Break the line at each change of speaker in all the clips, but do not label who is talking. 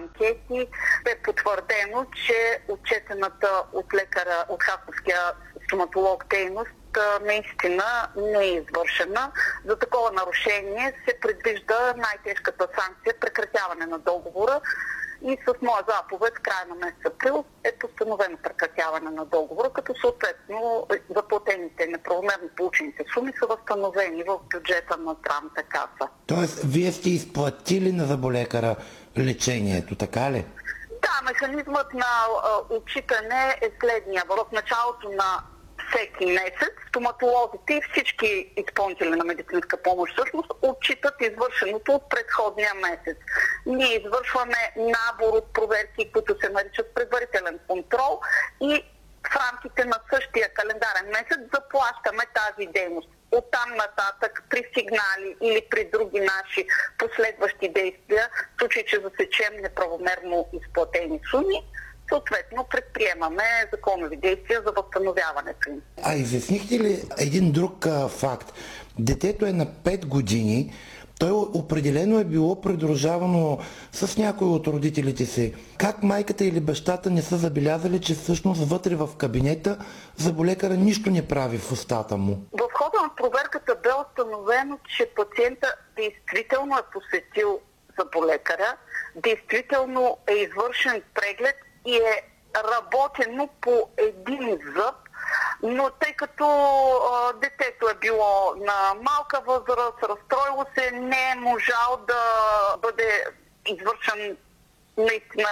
анкети е потвърдено, че отчетената от лекаря, от хасковския стоматолог дейност наистина не е извършена. За такова нарушение се предвижда най-тежката санкция прекратяване на договора и с моя заповед в края на месец април е постановено прекратяване на договора, като съответно заплатените неправомерно получените суми са възстановени в бюджета на Здравната каса.
Тоест, вие сте изплатили на зъболекара лечението, така ли?
Да, механизмът на отчитане е следния. В началото на всеки месец стоматолозите и всички изпълнители на медицинска помощ всъщност отчитат извършеното от предходния месец. Ние извършваме набор от проверки, които се наричат предварителен контрол и в рамките на същия календарен месец заплащаме тази дейност. Оттам нататък при сигнали или при други наши последващи действия, в случай, че засечем неправомерно изплатени суми, съответно предприемаме законови действия за възстановяването им.
А изяснихте ли един друг факт? Детето е на 5 години, той определено е било придружавано с някой от родителите си. Как майката или бащата не са забелязали, че всъщност вътре в кабинета зъболекара нищо не прави в устата му?
В хода на проверката бе установено, че пациента действително е посетил зъболекаря, действително е извършен преглед и е работено по един зъб, но тъй като детето е било на малка възраст, разстроило се, не е можал да бъде извършен наистина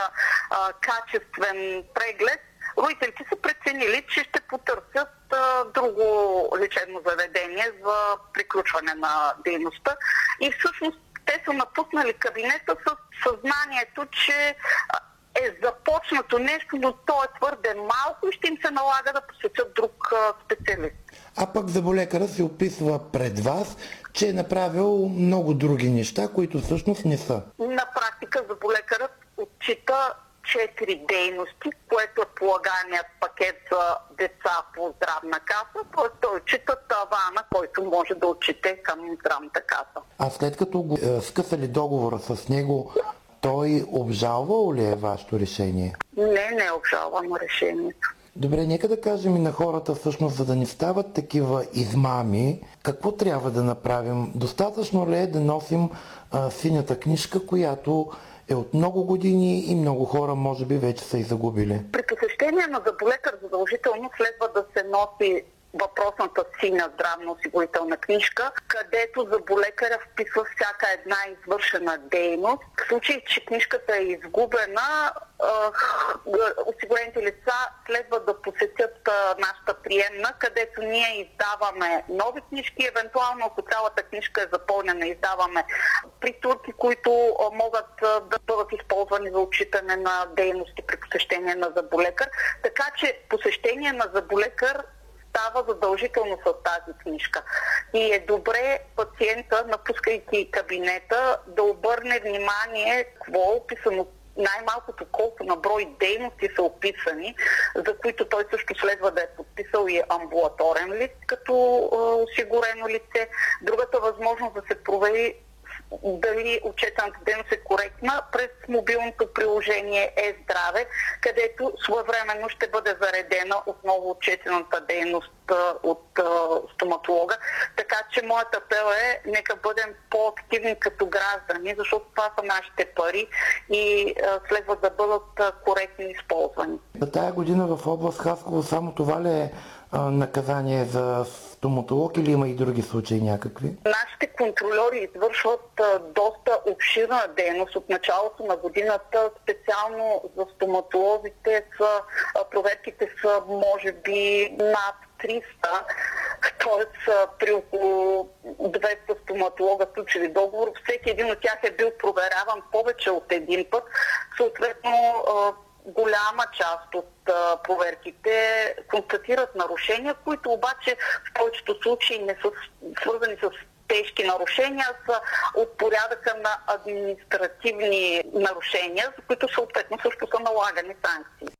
качествен преглед, родителите са преценили, че ще потърсят друго лечебно заведение за приключване на дейността и всъщност те са напуснали кабинета с съзнанието, че е започнато нещо, но то е твърде малко и ще им се налага да посетят друг специалист.
А пък зъболекара се описва пред вас, че е направил много други неща, които всъщност не са.
На практика зъболекарът отчита 4 дейности, което е полаганият пакет за деца по здравна каса, т.е. той отчита тавана, който може да отчете към здравната каса.
А след като скъсали договора с него, той обжалвал ли е вашето решение?
Не е обжалвано решението.
Добре, нека да кажем и на хората всъщност, за да не стават такива измами, какво трябва да направим? Достатъчно ли е да носим синята книжка, която е от много години и много хора може би вече са и загубили?
При посещение на зъболекар задължително следва да се носи въпросната синя здравноосигурителна книжка, където зъболекаря вписва всяка една извършена дейност. В случай, че книжката е изгубена, осигурените лица следва да посетят нашата приемна, където ние издаваме нови книжки, евентуално ако цялата книжка е запълнена, издаваме притурки, които могат да бъдат използвани за отчитане на дейности при посещение на зъболекар. Така че посещение на зъболекар става задължително с тази книжка. И е добре пациента, напускайки кабинета, да обърне внимание какво е описано, най-малкото колко на брой дейности са описани, за които той също следва да е подписал и амбулаторен лист като осигурено лице. Другата възможност да се провери дали отчетената дейност е коректна през мобилното приложение Е-здраве, където своевременно ще бъде заредена отново отчетената дейност от стоматолога. Така че моят апел е нека бъдем по-активни като граждани, защото това са нашите пари и следва да бъдат коректно използвани.
За тая година в област Хасково само това ли е наказание за стоматолог или има и други случаи някакви?
Нашите контрольори извършват доста обширна дейност от началото на годината. Специално за стоматолозите проверките са може би над 300, т.е. при около 200 стоматолога сключили договор. Всеки един от тях е бил проверяван повече от един път. Съответно, голяма част от проверките констатират нарушения, които обаче в повечето случаи не са свързани с тежки нарушения, са от порядъка на административни нарушения, за които съответно също са налагани санкции.